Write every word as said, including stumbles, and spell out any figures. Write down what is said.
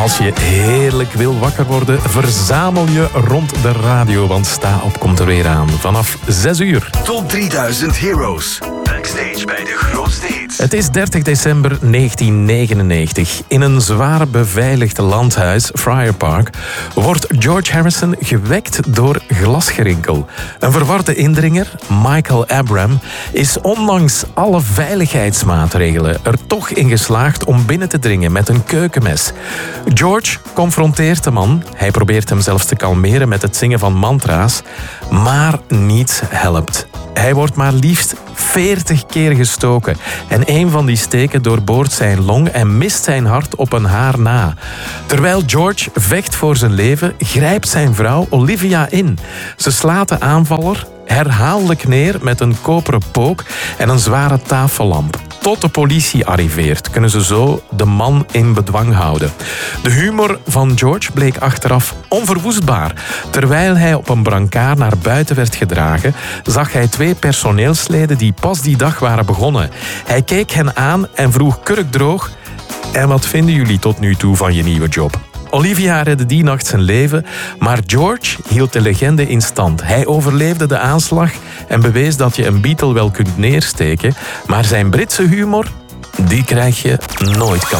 Als je heerlijk wil wakker worden, verzamel je rond de radio, want Sta Op komt er weer aan. Vanaf zes uur. Top drieduizend Heroes. Backstage bij de grootste hits. Het is dertig december negentien negenennegentig. In een zwaar beveiligd landhuis, Friar Park, wordt George Harrison gewekt door glasgerinkel. Een verwarde indringer, Michael Abram, is ondanks alle veiligheidsmaatregelen er toch in geslaagd om binnen te dringen met een keukenmes. George confronteert de man. Hij probeert hem zelfs te kalmeren met het zingen van mantra's, maar niets helpt. Hij wordt maar liefst veertig keer gestoken en een van die steken doorboort zijn long en mist zijn hart op een haar na. Terwijl George vecht voor zijn leven, grijpt zijn vrouw Olivia in. Ze slaat de aanvaller herhaaldelijk neer met een koperen pook en een zware tafellamp. Tot de politie arriveert, kunnen ze zo de man in bedwang houden. De humor van George bleek achteraf onverwoestbaar. Terwijl hij op een brancard naar buiten werd gedragen, zag hij twee personeelsleden die pas die dag waren begonnen. Hij keek hen aan en vroeg kurkdroog: en wat vinden jullie tot nu toe van je nieuwe job? Olivia redde die nacht zijn leven, maar George hield de legende in stand. Hij overleefde de aanslag en bewees dat je een Beatle wel kunt neersteken, maar zijn Britse humor, die krijg je nooit kapot.